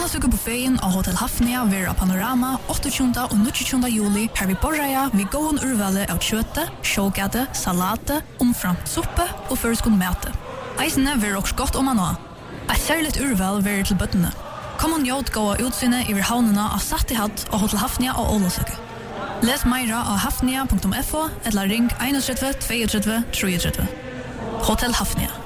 Ólasøku buffeten av Hotel Hafnia vera panorama 28. og 29. juli her vi borreia vi gåen urvale av kjøte, sjågade, salate, omframt suppe og føreskund mate. Eisene ver også godt om man nå. Et særligt urval ver til bøttene. Kom og njót gåa utsynet i havnene av Sattihatt og Hotel Hafnia og Ólasøku. Les meira av hafnia.fo eller ring 31 32 33. Hotel Hafnia.